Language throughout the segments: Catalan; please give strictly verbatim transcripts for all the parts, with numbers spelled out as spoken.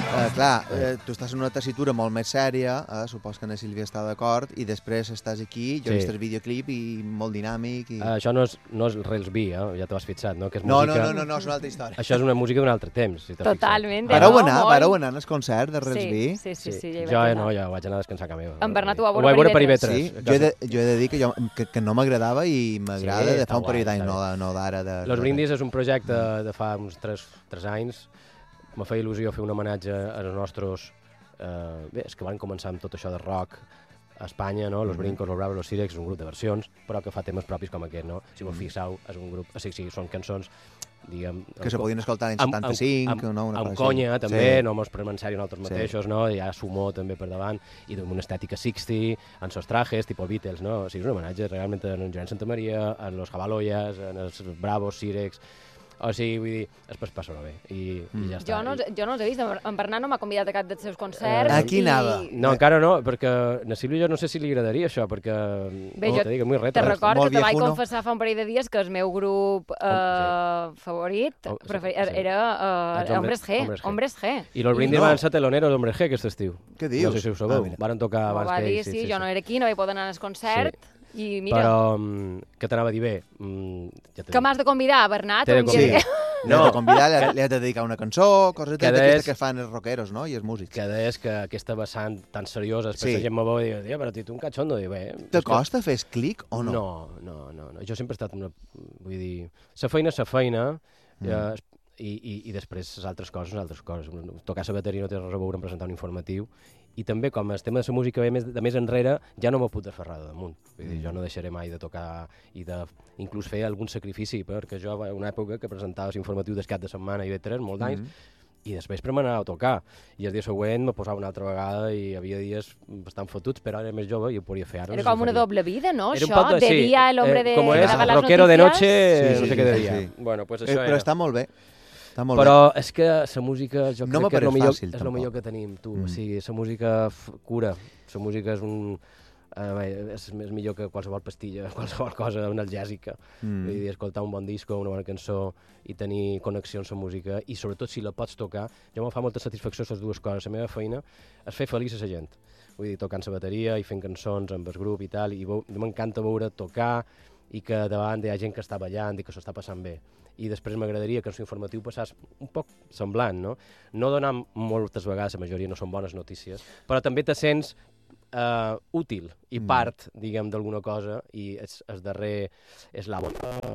Uh, clar, uh, tu estàs en una tessitura molt més sèria, uh, supos que na Sílvia està d'acord, i després estàs aquí, jo Sí. he vist el videoclip i molt dinàmic. I... Uh, això no és, no és Rails B, eh? Ja t'ho has fixat, no? Que és no, música... no, no, no, no, és una altra història. Això és una música d'un altre temps, si t'has Totalment. fixat. Vareu no, anar, molt. vareu anar al concert de Rails B? Sí, sí, sí, sí, ja hi jo vaig eh, anar. no, ja vaig anar a descansar a casa meva. En Bernat ho va Ho veure vaig veure per per I V tres. I V tres. Sí, jo he, de, jo he de dir que, jo, que, que no m'agradava i m'agrada Sí, de està fa un parell guai, d'anys, està no, no d'ara. De, Los Brindis és un projecte de fa uns tres anys. Me feia il·lusió fer un homenatge als nostres... Eh, bé, és que van començar amb tot això de rock a Espanya, no? Los Mhm. Brincos, Los Bravos, Los Sirex, és un grup de versions, però que fa temes propis com aquest, no? Si vos fixeu, és un grup... O sigui, sí, són cançons, diguem... Que se podien escoltar en amb- setanta-cinc, amb, no? Una amb cosa conya, així. també, Sí. no mos prenem en sèrio nosaltres Sí. mateixos, no? Hi ha sumó també per davant, i amb una estètica seixanta, en sos trajes, tipus Beatles, no? O sigui, és un homenatge realment a en Joan Santamaria, a los Jabaloyas, a els Bravos, Sirex... O sigui, vull dir, es pot passar bé, i, mm. i ja està. Jo no, I- jo no els he vist, en Bernat no m'ha convidat a cap dels seus concerts. A qui anava? No, encara no, perquè a Sílvia jo no sé si li agradaria això, perquè... Bé, no, jo te dic, és muy Te retro. recordo molt que te vaig viejuno. confessar fa un parell de dies que el meu grup eh, favorit Oh, sí, preferi- sí. era Els eh, Hombres- Hombres G. Hombres G. Hombres G. I los Brindis No. van ser teloneros d'Hombre G aquest estiu. Què dius? No sé si ho Ah, sabeu. mira. Varen tocar M'ho abans va que dir, ells. sí, jo no era aquí, no vaig poder anar al concert. I mira, Però, mm, què t'anava a dir bé? Mm, ja t'he que dit. m'has de convidar, Bernat. T'he de un convidar. dia- Sí. No. No. De convidar, li, li has de dedicar una cançó, coses Que d'aquestes és- que fan els rockeros, no? I els músics. Que deies que aquesta vessant tan seriosa, després Sí. la gent me veu i diu, "Tia, però tu un cachondo", i dic, bé... Te és que- costa fer clic o no? No, no, no, no. Jo sempre he estat una... Vull dir, sa feina, sa feina, mm. ja, i, i, i després les altres coses, les altres coses. Tocar la bateria no té res a veure en presentar un informatiu, i també, com el tema de la música ve més, de més enrere, ja no m'ho puc desferrar de damunt. Vull dir, jo no deixaré mai de tocar i de inclús fer algun sacrifici, perquè jo, una època que presentava l'informatiu del cap de setmana i I V tres, molt d'anys, i després per m'anar a tocar. I el dia següent me posava una altra vegada i hi havia dies bastant fotuts, però ara més jove i ho podia fer. Ara Era no sé com si una faria. doble vida, no? Era un Això, poc de, de sí, dia el hombre de... eh, com que és, dava les rockero de noticias. noche, Sí, no sí, sé què sí, de dia. sí. Bueno, pues Eh, això però era. està molt bé. Està molt Però és que la música, jo No crec que és m'apareix el millor, fàcil, és el tampoc. millor que tenim, tu. Mm. O sigui, la música f- cura. La música és un... Eh, bé, és, és millor que qualsevol pastilla, qualsevol cosa analgèsica. Mm. Vull dir, escoltar un bon disco, una bona cançó i tenir connexió amb la música, i sobretot si la pots tocar, jo me fa molta satisfacció les dues coses. La meva feina és fer feliç a la gent. Vull dir, tocant la bateria i fent cançons amb el grup i tal, i veu- m'encanta veure tocar i que davant hi ha gent que està ballant i que s'ho està passant bé. I després m'agradaria que el seu informatiu passés un poc semblant, no? No donar moltes vegades, la majoria no són bones notícies, però també te sents uh, útil i Mm. part, diguem, d'alguna cosa, i és, és darrer eslàbon.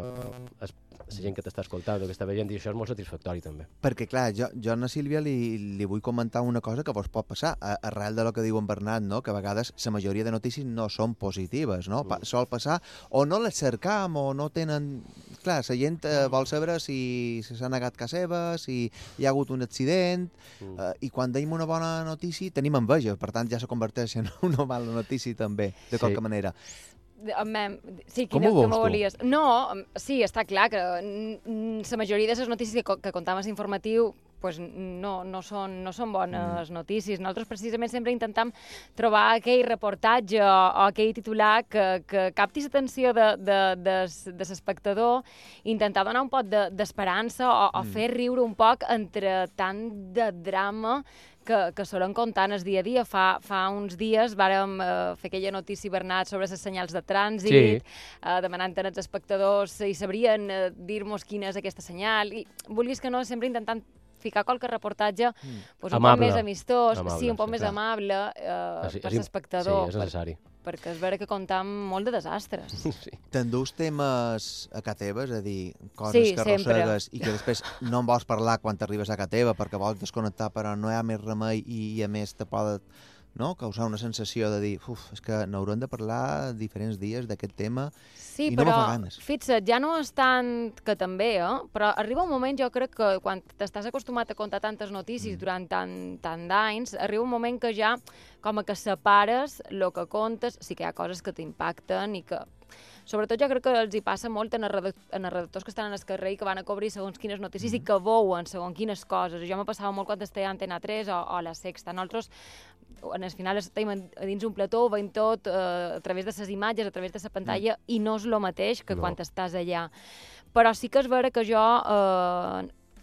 Uh, és la gent que t'està escoltant o que està veient, i això és molt satisfactori també. Perquè, clar, jo, jo a Sílvia li, li vull comentar una cosa que vos pot passar, a, arrel de lo que diu en Bernat, no? Que a vegades la majoria de notícies no són positives, no? Pa, sol passar, o no les cercam, o no tenen... Clar, la gent eh, vol saber si, si s'ha negat casa seva, si hi ha hagut un accident, Mm. eh, i quan tenim una bona notícia tenim enveja, per tant ja se converteix en una mala notícia també, de Sí. qualque manera. Mem, sí, Com quina, ho veus, que m'ho tu? volies. No, em, sí, està clar que la majoria de les notícies que, co- que contàvem a l'informatiu pues, no, no, són, no són bones mm. notícies. Nosaltres precisament sempre intentam trobar aquell reportatge o, o aquell titular que, que capti l'atenció de, de, de, de l'espectador, intentar donar un poc de- d'esperança o, o Mm. fer riure un poc entre tant de drama que, que solen contant el dia a dia. Fa, fa uns dies vàrem eh, fer aquella notícia, Bernat, sobre les senyals de trànsit, Sí. eh, demanant als espectadors si sabrien eh, dir-nos quina és aquesta senyal, i vulguis que no, sempre intentant ficar qualque reportatge Mm. pues, un Amable. poc més amistós, Amable, sí, un poc sí, més clar. amable eh, És- per és im- l'espectador, Sí, és necessari. per, perquè és vera que comptam molt de desastres. Sí. T'endús temes a casa teva, és a dir, coses Sí, que sempre. arrossegues i que després no en vols parlar quan t'arribes a casa teva perquè vols desconnectar, però no hi ha més remei i, i a més te pot, no, causar una sensació de dir, uf, és que n'haurem de parlar diferents dies d'aquest tema. Sí, I no me però, fa ganes. fixa't, ja no és tant que també, eh? Però arriba un moment, jo crec que quan t'estàs acostumat a contar tantes notícies Mm. durant tant, tant d'anys, arriba un moment que ja com a que separes el que contes, sí que hi ha coses que t'impacten i que... Sobretot jo crec que els hi passa molt en els redac- en els redactors que estan en el carrer i que van a cobrir segons quines notícies Mm. i que veuen segons quines coses. Jo me passava molt quan estava a Antena tres o, o a la Sexta. Nosaltres, en el final, estem a dins un plató, ho veiem tot eh, a través de les imatges, a través de la pantalla, i no és el mateix que No. quan estàs allà. Però sí que és vera que jo... Eh,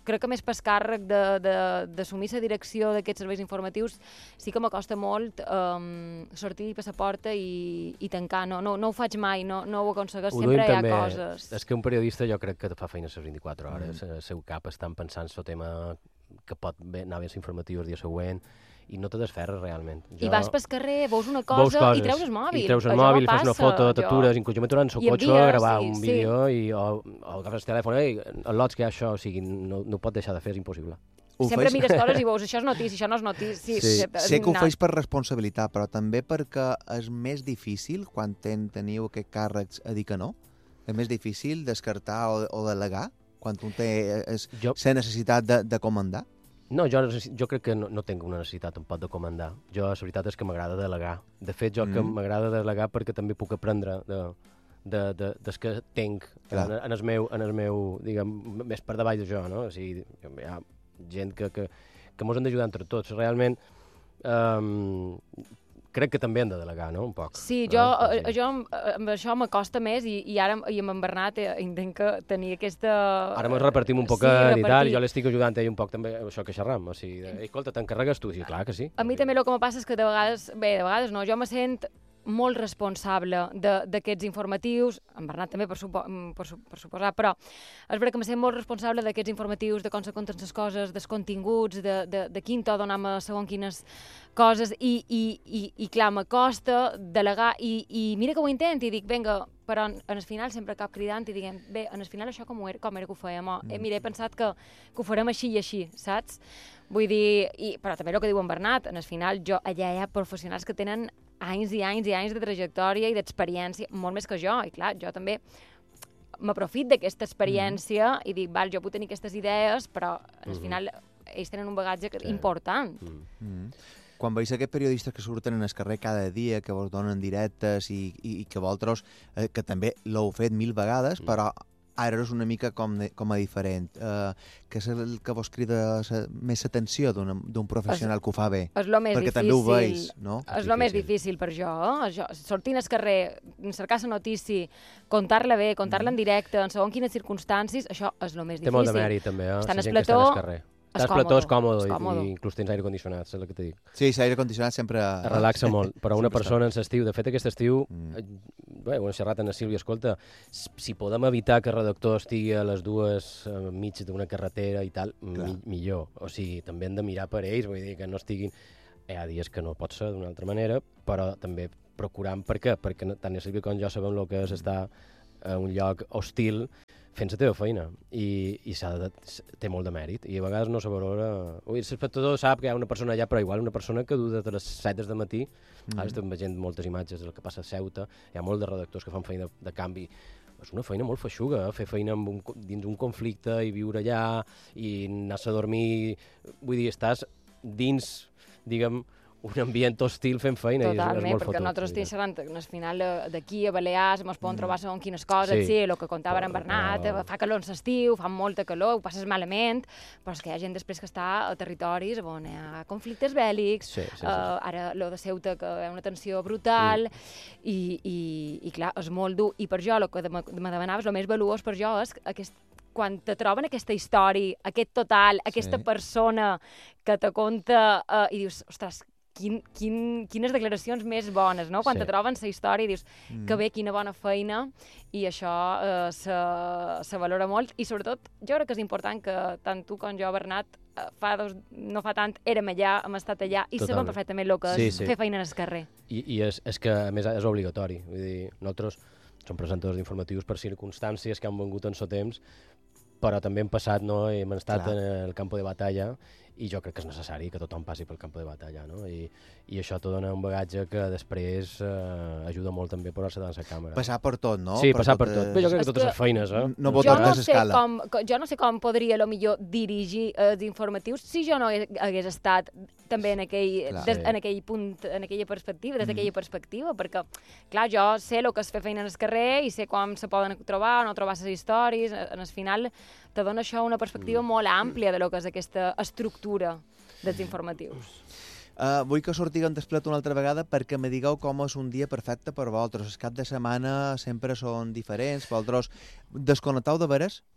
crec que més per càrrec d'assumir la direcció d'aquests serveis informatius sí que m'acosta molt um, sortir per la porta i, i tancar. No, no, no ho faig mai, no, no ho aconsegueix, ho sempre hi ha també. coses. És que un periodista jo crec que fa feina les vint-i-quatre hores. Mm. El seu cap estan pensant el tema que pot anar bé l'informatiu el dia següent i no te desferres realment. Jo... I vas pel carrer, veus una cosa i treus el mòbil. I treus el mòbil, fas una foto, t'atures, inclús jo m'he aturat en el cotxe a gravar sí, un vídeo sí. i, o, o agafes el telèfon, ei, el lots que hi ha això, o sigui, no, no ho pot deixar de fer, és impossible. Ho Sempre feix... mires coses i veus, això és notícia, això no és notícia. Sí, sí. sí. Sé que ho feix per responsabilitat, però també perquè és més difícil, quan ten, teniu aquests càrrecs, a dir que no? És més difícil descartar o, o delegar, quan tu tens jo... la necessitat de, de comandar? No, jo, jo crec que no, no tinc una necessitat tampoc de comandar. Jo, la veritat és que m'agrada delegar. De fet, jo mm. que m'agrada delegar perquè també puc aprendre de, de, de, des que tenc en, en, el meu, en el meu, diguem, més per davall de jo, no? O sigui, hi ha gent que, que, que mos han d'ajudar entre tots. Realment, um, crec que també hem de delegar, no?, un poc. Sí, jo, no? jo amb això m'acosta més i, i ara i amb en Bernat entenc que tenir aquesta... Ara ens repartim un poc sí, i tal, i jo l'estic ajudant a ell un poc també això que xerram, o sigui, de, escolta, t'encarregues tu? Sí, clar que sí. A mi també el que me passa és que de vegades, bé, de vegades no, jo me sent molt responsable d'aquests informatius, en Bernat també, per, supo, per, per suposar, però és veritat que me sent molt responsable d'aquests informatius, de com se compten les coses, dels continguts, de, de, de quin to donem a segons quines coses, i, i, i, i clar, m'acosta delegar, i, i mira que ho intent, i dic, vinga, però en, en el final sempre cap cridant i diguem, bé, en el final això com era, com era que ho fèiem, oh, mm. eh, mira, he pensat que, que ho farem així i així, saps? Vull dir, i, però també el que diu en Bernat, en el final jo, allà hi ha professionals que tenen anys i anys i anys de trajectòria i d'experiència, molt més que jo, i clar, jo també m'aprofit d'aquesta experiència mm. i dic, val, jo puc tenir aquestes idees, però al mm. final ells tenen un bagatge sí. important. Mm. Mm. Quan veus aquests periodistes que surten en el carrer cada dia, que vos donen directes i, i, i que vosaltres, eh, que també l'heu fet mil vegades, mm. però ara és una mica com, de, com a diferent. Uh, que és el que vos crida sa, més atenció d'un professional es, que ho fa bé. És el més perquè difícil. també ho veus, no? És el més difícil per jo. Eh? jo sortint al carrer, cercar la notícia, contar-la bé, contar-la mm. en directe, en segons quines circumstàncies, això és el més difícil. Té molt de mèrit, també, eh? Estan al plató, carrer. Estàs plató, és còmode, i, i inclús tens aire condicionat, és el que t'he dit. Sí, l'aire condicionat sempre... Es relaxa molt, però una persona en l'estiu, de fet aquest estiu, mm. bé, ho hem xerrat en la Sílvia, escolta, si podem evitar que el redactor estigui a les dues mig d'una carretera i tal, mi, millor. O sigui, també hem de mirar per ells, vull dir que no estiguin... Hi ha dies que no pot ser d'una altra manera, però també procurant, per què? Perquè tant la Sílvia com jo sabem el que és estar a un lloc hostil fent la teva feina, i, i de, té molt de mèrit, i a vegades no se valora... Ui, l'espectador sap que hi ha una persona allà, però igual una persona que du des de les set de matí, mm. ara estem veient moltes imatges del que passa a Ceuta, hi ha molts de redactors que fan feina de, de canvi, és una feina molt feixuga, eh? Fer feina amb un, dins un conflicte i viure allà, i anar-se a dormir, vull dir, estàs dins, diguem, un ambient hostil fent feina. Totalment, i és, és molt perquè fotut, nosaltres estem xerrant al final d'aquí a Balears, ens poden trobar segons quines coses, sí, sí el que contava en Bernat, però... fa calor en l'estiu, fa molta calor, ho passes malament, però és que hi ha gent després que està a territoris on hi ha conflictes bèl·lics, sí, sí, sí. Uh, ara lo de Ceuta, que hi ha una tensió brutal, mm. i, i, i clar, és molt dur, i per jo el que me demanaves, el més valuós per jo és aquest quan te troben aquesta història, aquest total, aquesta sí. persona que te conta uh, i dius, ostres, Quin, quin, quines declaracions més bones, no? Quan sí. te troben la història i dius mm. que bé, quina bona feina, i això eh, se, se valora molt, i sobretot jo crec que és important que tant tu com jo, Bernat, eh, fa dos, no fa tant érem allà, hem estat allà, i Totalment. sabem perfectament el que és sí, sí. fer feina en el carrer. I, i és, és que, a més, és obligatori. Vull dir, nosaltres som presentadors d'informatius per circumstàncies que han vengut en so temps, però també hem passat, no? Hem estat Clar. en el camp de batalla, i jo crec que és necessari que tothom passi pel camp de batalla, no? I, i això t'ho dona un bagatge que després eh, ajuda molt també a posar-se davant la càmera. Passar per tot, no? Sí, per passar tot per tot. Bé, jo crec que totes les feines, eh? No jo, no sé com, jo no sé com podria, a lo millor, dirigir els informatius si jo no hagués estat també en aquell, clar, des, sí. en aquell punt, en aquella perspectiva, des d'aquella mm. perspectiva, perquè, clar, jo sé el que és fer feina en el carrer i sé com se poden trobar o no trobar les històries, en el final te dona això una perspectiva mm. molt àmplia de lo que és aquesta estructura dels informatius. Uh, vull que sortiguem d'esplet una altra vegada perquè me digueu com és un dia perfecte per vosaltres. El cap de setmana sempre són diferents. Vosaltres desconnecteu de veres?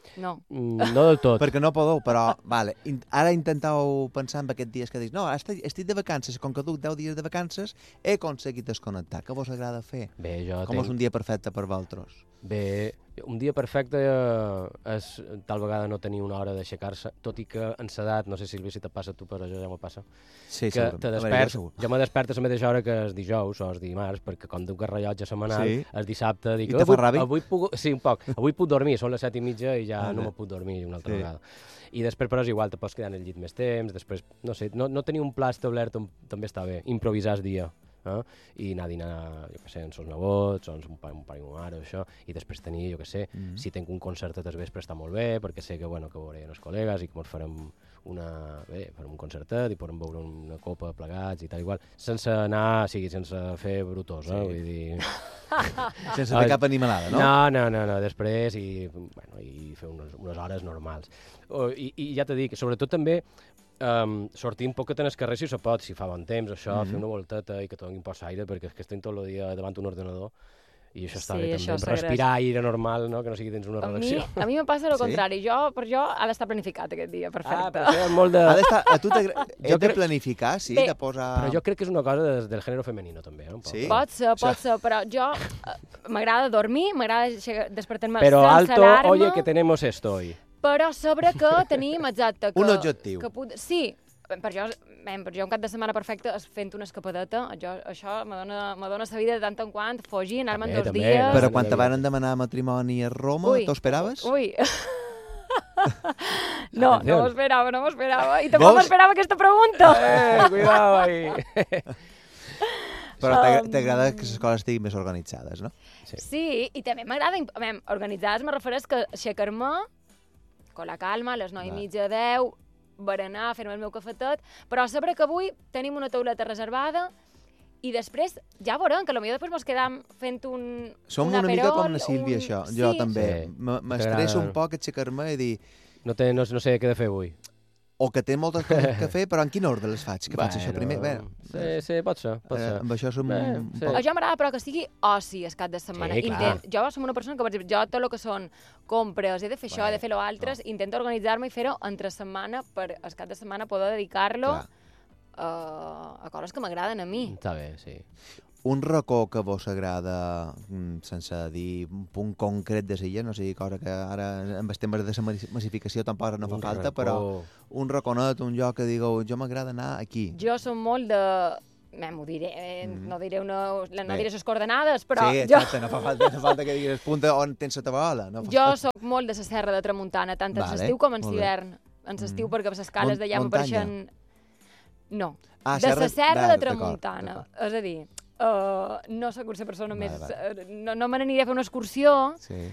No. Mm, no del tot. Perquè no podeu, però, vale, in, ara intenteu pensar en aquests dies que dius, no, estic, estic de vacances, com que duc deu dies de vacances, he aconseguit desconnectar. Què vos agrada fer? Bé, jo Com tenc... és un dia perfecte per vosaltres? Bé, un dia perfecte eh, és tal vegada no tenir una hora d'aixecar-se, tot i que en l'edat, no sé Sílvia si te passa a tu, però jo ja m'ho passa, Sí, que segur. te A veure, desperts, jo segur. jo me desperto a la mateixa hora que el dijous o el dimarts, perquè com duc el rellotge setmanal, Sí. el dissabte dic, I te fa avui, ràbia? avui puc, sí, un poc, avui puc dormir, són les set i mitja i ja Ah, no bé. me puc dormir una altra Sí. vegada. I després, però és igual, te pots quedar en el llit més temps, després, no sé, no, no tenir un pla establert on, també està bé, improvisar el dia. Eh? I anar a dinar, jo què sé, amb els nebots, o amb un pare, un pare i una mare, o això, i després tenir, jo què sé, mm -hmm. si tenc un concert al vespre està molt bé, perquè sé que, bueno, que veuré els col·legues i que ens farem una, bé, farem un concertet i podem beure una copa plegats i tal igual, sense anar, o sigui, sense fer brutós, eh? Sí. Vull dir... Sense fer cap animalada, no? No, no, no, no. Després i, bueno, i fer unes, unes hores normals. O, i, I ja t'he dit, sobretot també um, sortir un poquet en el carrer si se pot, si fa bon temps, això, mm -hmm. fer una volteta i que te donin poc aire, perquè és que estem tot el dia davant d'un ordenador i això està Sí, bé això també, s'agraeix. respirar aire normal, no? Que no sigui dins una A mi, redacció. a mi me passa el Sí? contrari. Jo, per jo, ha d'estar planificat aquest dia, perfecte. Ah, però això és molt de... Ha d'estar, a tu t'agra- Jo Has de crec- planificar, sí, Bé, de posar... Però jo crec que és una cosa de, del gènere femenino, també. Eh? Un poc. Sí? Pot ser, pot Això- ser, però jo eh, m'agrada dormir, m'agrada aixecar- despertar-me Però sense alto, alarma, oye, que tenemos esto hoy. però a sobre que tenim, exacte... Que, Un objectiu. Que pot, sí, per jo, ben, per jo un cap de setmana perfecte és fent una escapadeta, jo, això me dona, me dona la vida de tant en quant, fugir, anar-me'n També, dos també, dies... no? Però Sí, quan sí, te sí. varen demanar matrimoni a Roma, Ui. t'ho esperaves? Ui... No, Atención. no m'ho esperava, no m'ho esperava. I tampoc Vols- m'esperava aquesta pregunta. Eh, cuidado ahí. Però t'agra- Um, t'agrada que les escoles estiguin més organitzades, no? Sí, i també m'agrada, a veure, organitzades me refereix que aixecar-me con la calma, a les nou i Va. mitja, deu, berenar, fer-me el meu cafetet, però a sobre que avui tenim una tauleta reservada i després ja veurem que potser després mos quedam fent un Som un una mica aperol, com la Sílvia, un... això. Sí. Jo també. Sí. M- M'estressa T'agrada- un poc aixecar-me i dir No, té, no, no sé què he de fer avui. o que té moltes coses que fer, però en quin ordre les faig? Que faig això primer? Bé, Sí, sí, pot ser, pot eh, ser. amb això som Bé, un sí. poc... A jo m'agrada però que sigui oci el cap de setmana. Sí, clar. Intent, jo som una persona que, per exemple, jo tot el que són compres, he de fer això, Bé, he de fer l'altre, no. Intento organitzar-me i fer-ho entre setmana per el cap de setmana poder dedicar-lo Clar. a, a coses que m'agraden a mi. Està bé, sí. Un racó que vos agrada, mm, sense dir un punt concret de l'illa, no sé, cosa que ara amb els temes de la mas- massificació tampoc no fa Un falta, racó. però un raconet, un lloc que digueu, jo m'agrada anar aquí. Jo som molt de... Bé, m'ho diré, eh, Mm. no diré, una, no Bé. diré les coordenades, però sí, jo, exacte, no fa falta, no fa falta que diguis punta on tens la tabaola. No fa jo falta. sóc molt de la serra de Tramuntana, tant en Vale, l'estiu com en molt bé. l'hivern. En l'estiu, Mm. perquè les escales Mont- d'allà muntanya. m'apareixen... No, Ah, de la serra Vale, de d'acord, Tramuntana. d'acord. És a dir, uh, no sóc una persona Vale, més... vale. eh, No, no me n'aniré a fer una excursió, Sí.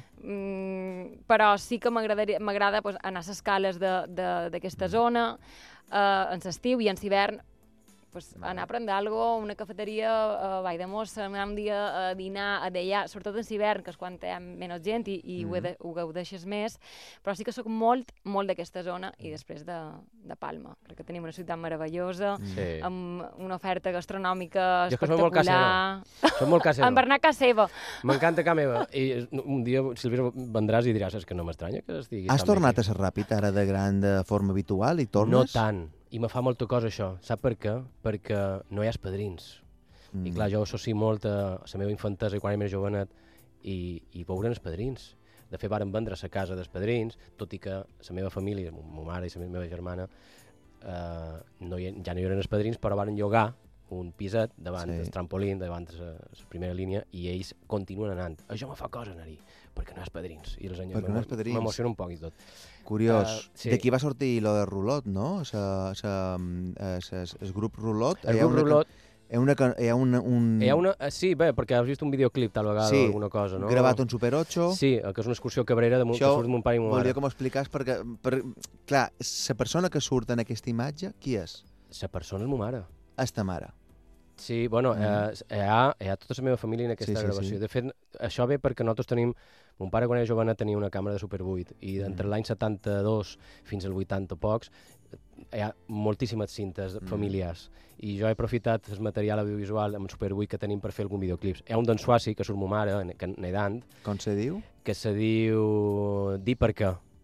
mm, però sí que m'agradaria- m'agrada pues, anar a les escales d'aquesta zona, uh, en l'estiu i en l'hivern, pues, anar a prendre alguna una cafeteria a Vall de Mossa, anar un dia a dinar a d'allà, sobretot en l'hivern, que és quan hi ha menys gent i, i mm. ho, he de, ho gaudeixes més, però sí que sóc molt, molt d'aquesta zona i després de, de Palma, perquè tenim una ciutat meravellosa, Sí. amb una oferta gastronòmica Jo és que soc molt espectacular. Som molt casero. En Bernat Caseva. M'encanta casa meva. I un dia, Sílvia, vendràs i diràs, és que no m'estranya que estigui Has tan tornat bé a ser ràpid ara de gran de forma habitual i aquí. tornes? No tant. I me fa molta cosa això. Sap per què? Perquè no hi ha padrins. Mm. I clar, jo associo molt a la meva infantesa i quan era més jovenet i, i veure'n els padrins. De fet, varen vendre la casa dels padrins, tot i que la meva família, la meva mare i la meva germana, eh, no hi, ja no hi eren els padrins, però varen llogar un piset davant Sí. del trampolín, davant de la primera línia, i ells continuen anant. Això me fa cosa anar-hi, perquè no hi ha padrins. I els anys Perquè no hi ha padrins. m'emociona un poc i tot. Curiós. Uh, sí. D'aquí va sortir lo de Rulot, no? Sa, sa, eh, sa, el grup Rulot. El Hi ha grup una can- Rulot, Hi ha, una, can- hi ha una, un... hi ha una... eh, Sí, bé, perquè has vist un videoclip tal vegada Sí, o alguna cosa, no? gravat un Super ocho. Sí, que és una excursió cabrera de, que Això surt de mon pare i mon Volia mare. que m'ho expliqués perquè, per, clar, la persona que surt en aquesta imatge, qui és? La persona és ma mare. És ta mare. Sí, bueno, Mm. eh, hi, ha, hi ha tota la meva família en aquesta Sí, sí, gravació. sí. De fet, això ve perquè nosaltres tenim... Mon pare, quan era jovena, tenia una càmera de Super vuit i Mm. entre l'any setanta-dos fins al vuitanta pocs hi ha moltíssimes cintes Mm. familiars i jo he aprofitat el material audiovisual amb Super vuit que tenim per fer algun videoclips. Hi ha un d'en Suassi, que surt ma mare, que nedant, Com se diu? que se diu Dir per què.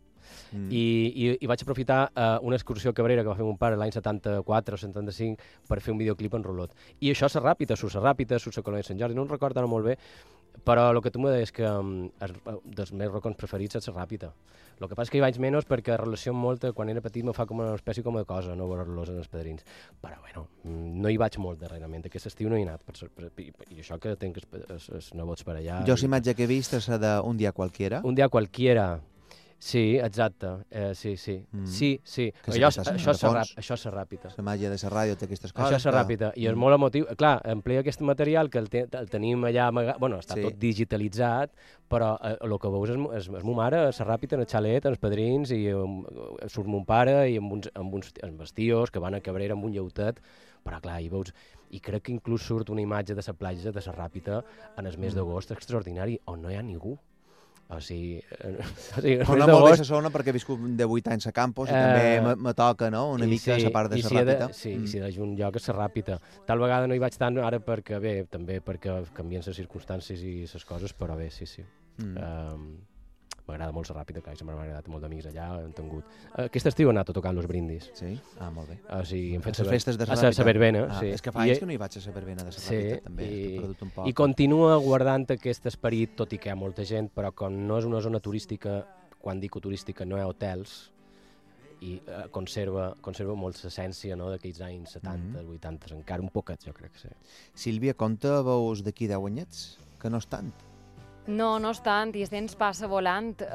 Mm. I, i, I vaig aprofitar uh, una excursió a Cabrera que va fer mon pare l'any setanta-quatre o setanta-cinc per fer un videoclip en rulot. I això a Ràpita, surt a Ràpita, surt a Colònia de Sant Jordi, no em recordo ara molt bé, però el que tu m'ho deies que um, es, dels meus racons preferits és la Ràpita. El que passa és que hi vaig menys perquè relació amb molta, quan era petit me fa com una espècie com de cosa, no veure-los en els padrins. Però bueno, no hi vaig molt darrerament, aquest estiu no hi he anat, per, per, i, i això que tenc els, els nebots per allà. Jo i... l'imatge que he vist és la d'un dia qualquiera. Un dia qualquiera. Sí, exacte. Eh, sí, sí. Mm. Sí, sí. Allò, això, això, és ràp, això és Ràpita. La màgia de la ràdio té aquestes coses. Això és Ràpita. I és molt emotiu. Clar, emplea aquest material que el, te, el tenim allà amagat. Bueno, està sí. tot digitalitzat, però eh, el que veus és, és, és mo mare, a la Ràpita, en el xalet, amb els padrins, i um, surt mon pare, i amb uns, amb uns, amb els tios que van a Cabrera amb un lleutet. Però clar, hi veus... I crec que inclús surt una imatge de la platja de la Ràpita en el mes d'agost extraordinari, on no hi ha ningú. O sigui... O sigui però no molt bé la zona perquè he viscut de vuit anys a Campos i uh, també me toca, no?, una mica sí, la part de la si Ràpita. De, sí, mm. i si hi ha un lloc a la Ràpita. Tal vegada no hi vaig tant ara perquè, bé, també perquè canvien les circumstàncies i les coses, però bé, sí, sí. Mm. Um, M'agrada molt la Ràpita, clar, sempre m'ha agradat molt d'amics allà, hem tingut... Aquest estiu he anat a tocar los brindis. Sí? Ah, molt bé. O sigui, hem fet les festes de la Ràpita. A la verbena, ah, sí. És que fa anys I... que no hi vaig a la verbena de la sí, Ràpita, també. I... Un poc. I continua guardant aquest esperit, tot i que hi ha molta gent, però com no és una zona turística, quan dic turística no hi ha hotels, i eh, conserva, conserva molt l'essència, no?, d'aquells anys setanta, mm-hmm. vuitanta, encara un poquet, jo crec, sí. Sílvia, compta veus d'aquí deu anyets? Que no és tant. No, no és tant, i el temps passa volant. Sí.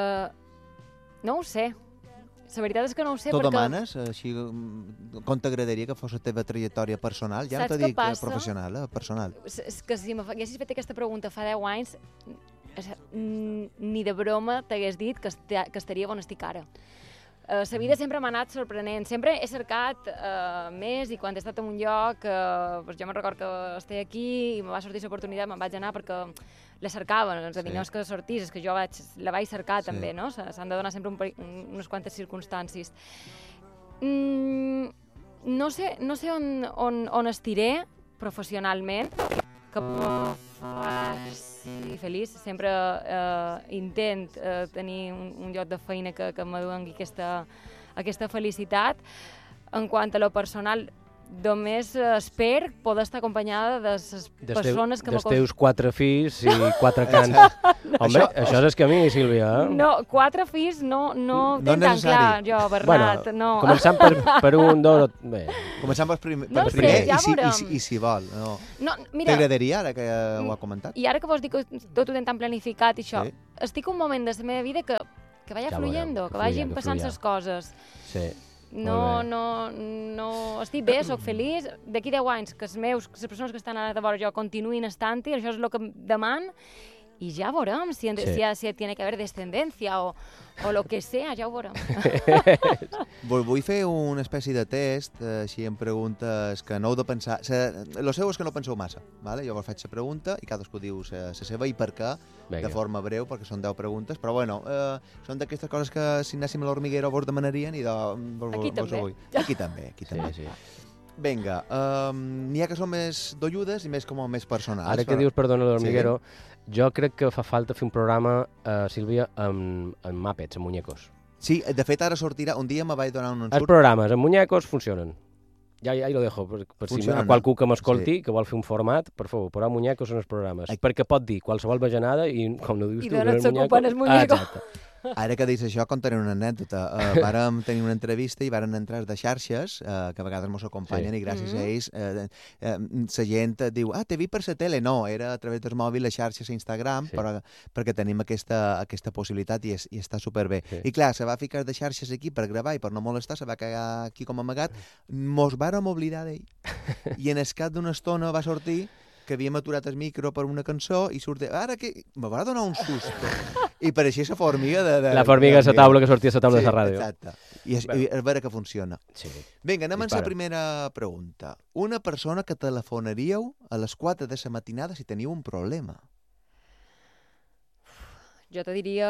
Uh, no ho sé. La veritat és que no ho sé. Tu perquè... demanes? Així, com t'agradaria que fos la teva trajectòria personal? Ja Saps no t'ho dic passa? professional, eh? Personal. És que si m'haguessis fet aquesta pregunta fa deu anys, ni de broma t'hagués dit que, est que estaria on estic ara. Uh, la vida sempre m'ha anat sorprenent. Sempre he cercat uh, més i quan he estat en un lloc, uh, doncs jo me'n record que estic aquí i me va sortir l'oportunitat, me'n vaig anar perquè la cercaven, els adiviners sí. que sortís, és que jo vaig, la vaig cercar sí. també, no? S'han de donar sempre un, unes quantes circumstàncies. Mm, no sé, no sé on, on, on estiré professionalment, que faci feliç. Sempre eh, intent eh, tenir un, un lloc de feina que, que me doni aquesta, aquesta felicitat. En quant a lo personal, només espero poder estar acompanyada de les persones que m'acostumem. Dels teus quatre fills i quatre cants. Home, això, això és el camí, Sílvia. Eh? No, quatre fills no, no, no tenc tan clar, jo, Bernat. Bueno, no. Començant per, per un, dos... Bé. Començant per prim, no per sé, primer, ja i, si, i, si, i si vol. No. No, t'agradaria, ara que ho ha comentat? I ara que vos dic que tot ho tenen tan planificat i això, sí. estic un moment de la meva vida que, que vaya ja fluyendo, que vagin que passant les coses. Sí. No, no, no... Estic bé, sóc feliç. D'aquí deu anys, que els meus, les persones que estan ara de vora jo continuïn estant-hi, això és el que deman, i ja veurem si, sí. si, si tiene que haver descendencia o, o lo que sea, ja ho veurem. Vull fer una espècie de test, així em preguntes que no heu de pensar... El seu és que no penseu massa, vale? Jo vos faig la pregunta i cadascú diu la seva i per què, Venga. De forma breu, perquè són deu preguntes, però bueno, eh, són d'aquestes coses que si anéssim a l'Hormiguero vos demanarien i de... Aquí vos, també. Vos aquí també, aquí també. Sí, sí. Vinga, um, n'hi ha que són més dolludes i més com més personals. Ara que però... dius, perdona, l'Hormiguero, sí. jo crec que fa falta fer un programa, uh, Sílvia, amb, amb màpets, amb muñecos. Sí, de fet ara sortirà, un dia me vaig donar un ensurt. Els programes amb muñecos funcionen. Ja, ja hi lo dejo, per, per si a qualcú que m'escolti, sí. que vol fer un format, per favor, posar muñecos en els programes, Ai. perquè pot dir qualsevol bajanada i, com no dius I tu, no s'ocupen els muñecos. Ah, exacte. Ara que dius això, contaré una anècdota. Uh, vàrem tenir una entrevista i varen entrar de xarxes, uh, que a vegades ens acompanyen, sí. i gràcies mm-hmm. a ells uh, uh, la gent diu, ah, t'he vist per la tele. No, era a través del mòbil, les xarxes a Instagram, sí. però, perquè tenim aquesta, aquesta possibilitat i, és, i està superbé. Sí. I clar, se va ficar de xarxes aquí per gravar i per no molestar, se va quedar aquí com amagat. Mos vàrem oblidar d'ell. I en el cap d'una estona va sortir que havíem aturat el micro per una cançó i surt... Ara que... Me va donar un susto. I pareixia la formiga de... de la formiga de la taula que sortia a la taula sí, de la ràdio. Exacte. I és, i és vera que funciona. Sí. Vinga, anem a la primera pregunta. Una persona que telefonaríeu a les quatre de la matinada si teniu un problema. Jo te diria...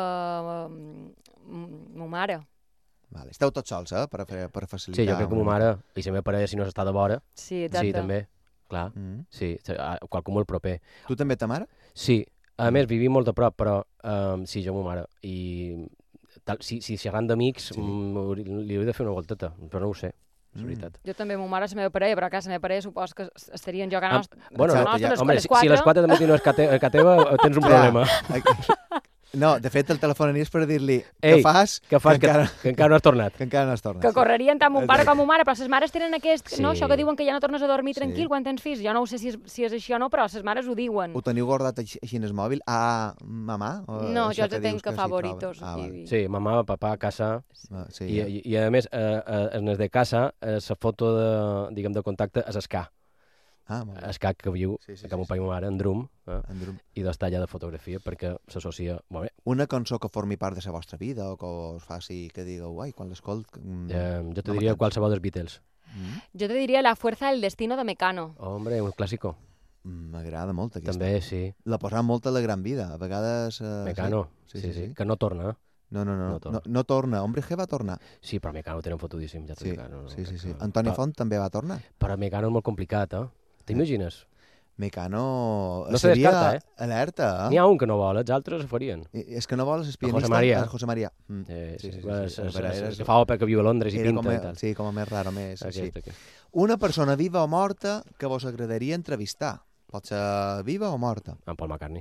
ma mare. Vale. Esteu tots sols, eh? Per, per facilitar... Sí, jo crec que ma mare, i la meva parella, si no s'està de vora... Sí, exacte. Sí, també. Clar, mm. sí, qualcú molt proper. Tu també ta mare? Sí, a més vivim molt a prop, però um, sí, jo ma mare. I tal, si, si xerrant d'amics, Sí. mm, li hauria de fer una volteta, però no ho sé, és Mm. veritat. Jo també, ma mare és la meva parella, però a casa la meva parella supos que es- estarien jugant Ah, a, nos... bueno, a exacte, nostres, ja. les, Home, les si, quatre. si les quatre de matí no és ca, te, ca teva, tens un Clar. problema. No, de fet, el telefonies per dir-li Ei, què fas, Que fas que, encara, que encara no has tornat. que encara no has tornat. Que correrien tant mon pare com mon mare, però les mares tenen aquest... Sí. No, això que diuen que ja no tornes a dormir Sí. tranquil quan tens fills. Jo no ho sé si és, si és així o no, però les mares ho diuen. Ho teniu guardat així, així en el mòbil? Ah, mamà? O No, això jo els que tenc dius que s'hi favoritos. troba? Ah, vale. i... Sí, mamà, papà, a casa, Ah, sí, i, ja. i, i a més, eh, eh, en el de casa, eh, la foto de, diguem, de contacte és Escà. Ah, molt bé. Escà que viu, Sí, sí, que sí, mon pare i ma mare, en Drum, eh, Andrum. i d'estar allà de fotografia perquè s'associa... Molt bé, Una cançó que formi part de la vostra vida o que us faci que digueu, ai, quan l'escolt... mm, eh, jo te no diria m'encanta". qualsevol dels Beatles. Mm, Jo te diria La fuerza del destino de Mecano. Hombre, un clàssico. mm, M'agrada molt aquesta. També, sí. La posam molt a la gran vida. A vegades... Eh, Mecano, Sí, sí, sí, sí, sí. que no torna. eh? No, no, no, No no, torna. no, no torna. Hombre G va tornar. Sí, però Mecano tenen fotudíssim, ja t'ho Sí, dic. No, no, sí, sí, sí. que- Antoni però, Font també va tornar. Però Mecano és molt complicat, eh? T'imagines? Mecano... No se seria descarta, eh? Alerta, N'hi eh? ha un que no vol, els altres ho farien. I- És que no vols el José pianista? María. El José María. Mm. Eh, Sí, sí, sí, sí, sí, és- sí. és- Però és- eres- que fa òpera, que viu a Londres i Era pinta com, i a- tal. sí, com a més raro, més així. Aquest, aquest. Una persona viva o morta que vos agradaria entrevistar. Pot ser viva o morta. En Paul McCartney.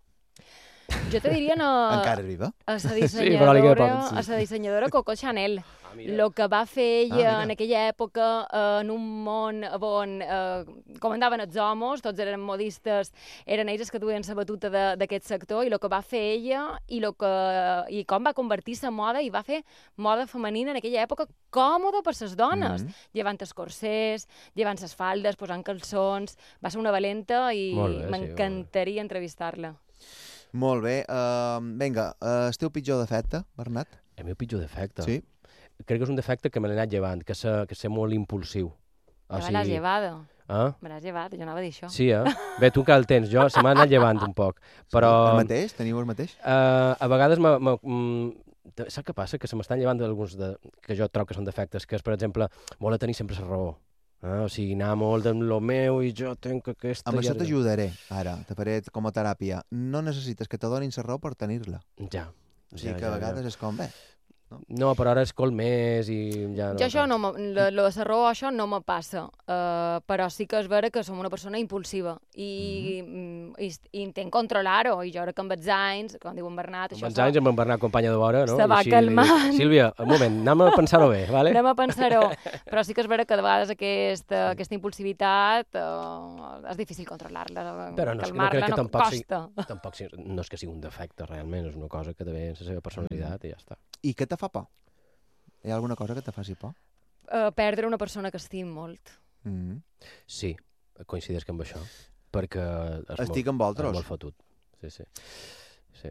Jo te diria no, Encara és viva? a la però li queda dissenyadora, poc, sí. a la dissenyadora Coco Chanel. Ah, Lo que va fer ella Ah, mira. en aquella època eh, en un món on eh, comandaven els homes, tots eren modistes, eren ells els que duien la batuta de- d'aquest sector, i el que va fer ella i, lo que, i com va convertir-se en moda, i va fer moda femenina en aquella època còmoda per les dones, Mhm. llevant els corsers, llevant les faldes, posant calçons. Va ser una valenta i Molt bé, sí, m'encantaria entrevistar-la. Molt bé. Uh, vinga, uh, el teu pitjor defecte, Bernat? El meu pitjor defecte. Sí. Crec que és un defecte que me l'he anat llevant, que sé, que sé molt impulsiu. O Ja me l'has llevado. Eh? Me l'has llevat, jo anava a dir això. Sí, eh? Bé, tu que el tens, jo se m'ha anat llevant un poc. Però El mateix? Teniu el mateix? eh, a vegades me, me, mm, te- saps què passa? Que se m'estan llevant alguns de, que jo trobo que són defectes, que és, per exemple, voler tenir sempre la raó. Eh? O sigui, anar molt amb lo meu i jo tenc aquesta... Amb i això ara- t'ajudaré, ara. Te faré com a teràpia. No necessites que te donin la raó per tenir-la. Ja. O sigui ja, que a ja, vegades ja. és com, bé, No, però ara escol més i ja no... Jo això no, me- lo, lo de la raó, això no me passa, uh, però sí que és vera que som una persona impulsiva i, mm, i, i intent controlar-ho, i jo ara que amb els anys, com diu en Bernat, Amb això els anys amb en Bernat companya de vora, no? Se I va així li dic, calmant. Sílvia, un moment, anem a pensar-ho bé, vale? anem a pensar-ho, però sí que és vera que de vegades aquesta, aquesta impulsivitat uh, és difícil controlar-la, Però no, és que no calmar-la crec que no tampoc sigui- costa. Tampoc si- no és que sigui un defecte, realment, és una cosa que també és la seva personalitat i ja està. I què te fa por? Hi ha alguna cosa que te faci por? Uh, perdre una persona que estim molt. Mm. Sí, coincideix amb això, perquè és Estic molt, amb vosaltres. és molt fotut. Sí, sí. sí.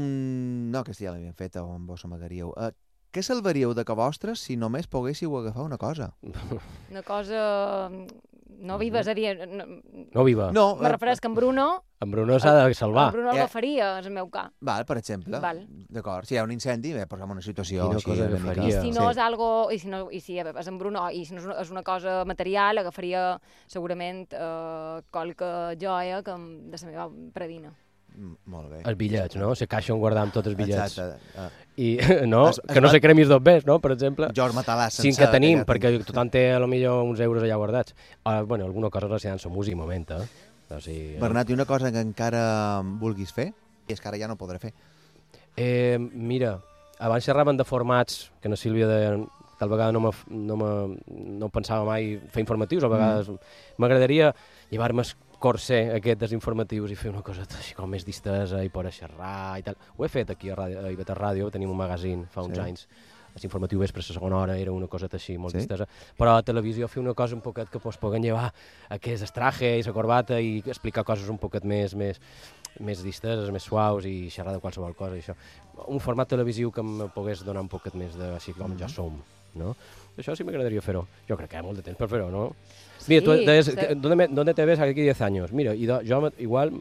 Un... No, aquesta ja l'havíem feta, o amb vos amagaríeu. Uh, què salvaríeu de que vostres si només poguéssiu agafar una cosa? Una cosa no viva, és a dir, no, No viva. No. No, me refereix que en Bruno, En Bruno s'ha de salvar. en Bruno Eh. l'agafaria, és el meu cas. Val, per exemple. Val. D'acord, si hi ha un incendi, bé, posem una situació Quina així cosa una que mica... faria. I si no Sí. és algo, i si, no, i si és en Bruno, i si no és una, és una cosa material, agafaria segurament eh, qualque joia que em- de la meva predina. Mm, molt bé. Els bitllets, no? La caixa on guardam tots els bitllets. Exacte. Uh, I, no? Es- es que no va- se cremis dos bes, no? Per exemple. George Matalàs Sí sencer. que tenim, ja perquè tothom té a lo millor uns euros allà guardats. Uh, bueno, alguna cosa relacionada amb la música, moment, eh? O sigui, eh, Bernat, i una cosa que encara vulguis fer, i és que ara ja no podré fer. Eh, mira, abans xerraven de formats, que na Sílvia de, tal vegada no, me, no, me, no pensava mai fer informatius, a vegades m'agradaria llevar-me el corser aquest dels informatius i fer una cosa així com més distesa i poder xerrar i tal. Ho he fet aquí a, ràdio, a I V T Ràdio, tenim un magazín fa uns Sí. anys, l'informatiu vespre, la segona hora, era una cosa així molt Sí? distesa, però a televisió fer una cosa un poquet que pues, puguen llevar aquest el traje i la corbata i explicar coses un poquet més, més, més disteses, més suaus i xerrar de qualsevol cosa i això. Un format televisiu que em pogués donar un poquet més de així com Mhm. ja som, no? Això sí m'agradaria fer-ho. Jo crec que hi ha molt de temps per fer-ho, no? Sí, Mira, tú deies, sí. que- ¿dónde, me- ¿dónde te ves aquí diez años? Mira, i do, jo me- igual,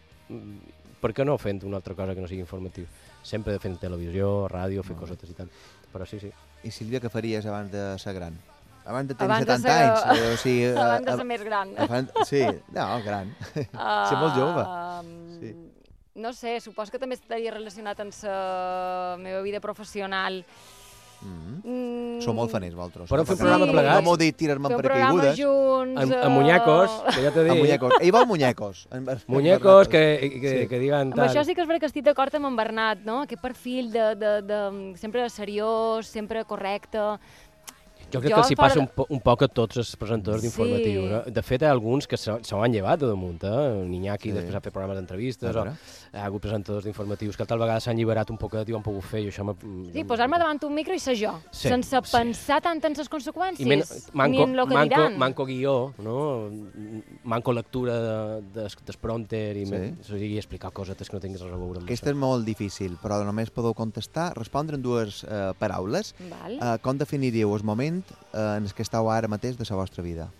mm, per què no fent una altra cosa que no sigui informatiu? Sempre fent televisió, ràdio, fer Molt bé. cosetes i tal. Però sí, sí. I Sílvia, què faries abans de ser gran? Abans de tenir Abans de setanta ser- anys? eh, O sigui, eh, Abans de ab- ser més gran. abans- Sí, no, gran. Uh, Ser molt jove. Um, Sí. no sé, supos que també estaria relacionat amb la meva vida professional. Mm. Mm. Sou molt faners, vosaltres. Podem fer un Sí. programa plegats? No m'ho dit tirar-me Fer en un programa paracaigudes. junts... Amb, eh, amb muñecos, que ja t'he Amb dit. muñecos. Ell vol muñecos. En Ber- Muñecos Bernat. que, que, Sí. que diguen Amb tal. això sí que és veritat que estic d'acord amb en Bernat, no? Aquest perfil de, de, de, sempre seriós, sempre correcte. Jo crec Jo que els hi fora passa de- un, po un poc a tots els presentadors Sí. d'informatiu. No? De fet, hi ha alguns que se, se ho han llevat de damunt. Eh? Niñaki Sí. després ha fet programes d'entrevistes, A o veure. hi ha hagut presentadors d'informatius que tal vegada s'han alliberat un poquet i ho han pogut fer. I això Sí, posar-me davant un micro i ser jo, Sí, sense sí. pensar tant en les conseqüències, I men, ni manco, en el que manco, diran. manco guió, no? manco lectura de, de, del prompter i, Sí. men, o sigui, explicar cosetes que no tinguis res a veure amb Aquesta és molt difícil, però només podeu contestar, respondre en dues eh, paraules. Val. Eh, com definiríeu el moment eh, en el que esteu ara mateix de la vostra vida?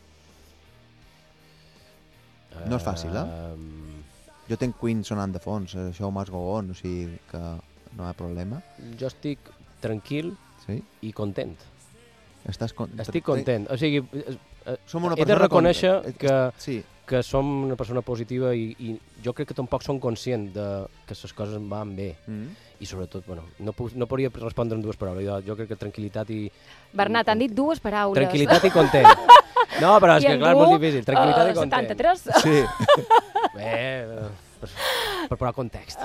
No és fàcil, eh? Um, Jo tinc Queen sonant de fons, eh, això m'has gogón, o sigui que no hi ha problema. jo estic tranquil Sí? i content. Estàs con... Estic content. O sigui, eh, eh, Som una he de persona reconèixer con- que, Sí, que som una persona positiva i, i jo crec que tampoc som conscient de que les coses van bé. mm. I sobretot, bueno, no, puc, no podria respondre en dues paraules. Jo, jo crec que tranquil·litat i... Bernat, han dit dues paraules. Tranquil·litat i content. No, però és I que en clar, és tu, molt difícil. Tranquil·litat eh, i content. setanta-tres. Sí, Bé, eh, per, per posar context.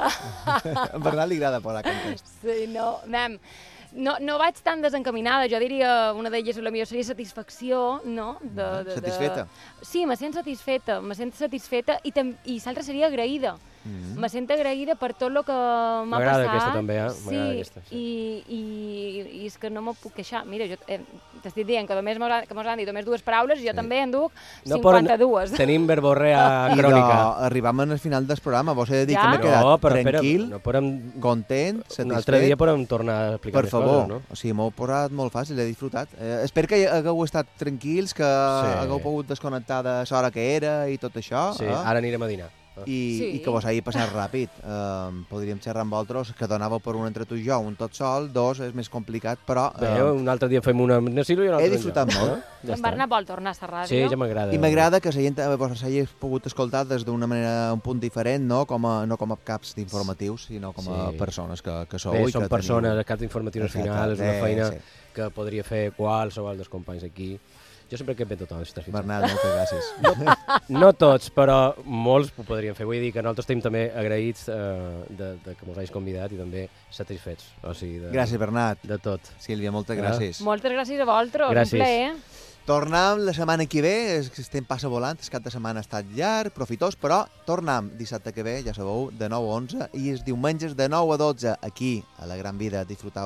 a Bernat li agrada posar context. Sí, no, mem, no, no vaig tan desencaminada, jo diria una d'elles la millor seria satisfacció, no? De, de, de... Satisfeta? Sí, me sent satisfeta, me sent satisfeta i, tam... i l'altra seria agraïda. Mm. Me sent agraïda per tot el que m'ha passat. M'agrada aquesta també, eh? Sí, M'agrada aquesta, sí. I, i, i és que no me puc queixar. Mira, jo eh, t'estic dient que només mos han, que mos han dit només dues paraules i jo Sí. també en duc No poden- cinquanta-dues. Tenim verborrea I de, crònica. arribam al final del programa, vos he de dir Ja? que m'he quedat No, però espera, tranquil, no podem... content, Un altre dia satisfet. podem tornar a explicar Per més favor, coses, no? o sigui, m'ho he posat molt fàcil, he disfrutat. Eh, espero que hagueu estat tranquils, que Sí. hagueu pogut desconnectar de l'hora que era i tot això. Sí, eh? ara anirem a dinar. I, Sí. i que vos hagi passat ràpid. Um, podríem xerrar amb vosaltres, que donàveu per un entre tu i jo, un tot sol, dos és més complicat, però Bé, uh, un altre dia fem una amb Nacilo i un altre he disfrutat amb jo. molt. Ja En està. Bernat vol tornar a la ràdio. Sí, ja m'agrada. I m'agrada que la gent eh, vos s'hagi pogut escoltar des d'una manera, un punt diferent, no com a, no com a caps d'informatius, sinó com a Sí. persones que, que sou. Bé, i són que persones, teniu... el cap d'informatius al Exacte, final és una eh, feina sí. que podria fer qualsevol dels companys aquí. Jo sempre que ben tothom, si t'has fixat. Bernat, moltes gràcies. No tots, però molts ho podrien fer. Vull dir que nosaltres estem també agraïts eh, de, de que mos hagis convidat i també satisfets. O sigui, de, Gràcies, Bernat. de tot. Sílvia, moltes Ah. gràcies. Moltes gràcies a vosaltres, Gràcies. un plaer. Tornem la setmana que ve, és que estem passa volant, el cap de setmana ha estat llarg, profitós, però tornem dissabte que ve, ja sabeu, de nou a onze, i els diumenges de nou a dotze, aquí, a la Gran Vida, disfrutau